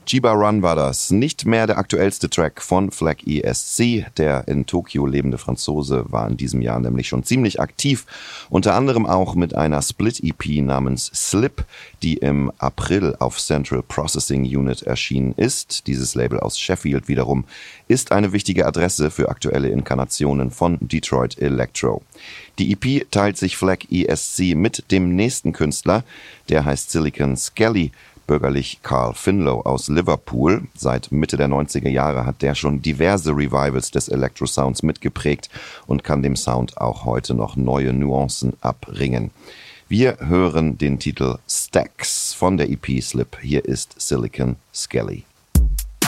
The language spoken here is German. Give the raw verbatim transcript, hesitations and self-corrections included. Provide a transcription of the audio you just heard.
Chiba Run war das. Nicht mehr der aktuellste Track von Flag E S C. Der in Tokio lebende Franzose war in diesem Jahr nämlich schon ziemlich aktiv. Unter anderem auch mit einer Split-E P namens Slip, die im April auf Central Processing Unit erschienen ist. Dieses Label aus Sheffield wiederum ist eine wichtige Adresse für aktuelle Inkarnationen von Detroit Electro. Die E P teilt sich Flag E S C mit dem nächsten Künstler. Der heißt Silicon Skelly. Bürgerlich Carl Finlow aus Liverpool. Seit Mitte der neunziger Jahre hat der schon diverse Revivals des Electro-Sounds mitgeprägt und kann dem Sound auch heute noch neue Nuancen abringen. Wir hören den Titel Stacks von der E P Slip. Hier ist Silicon Skelly.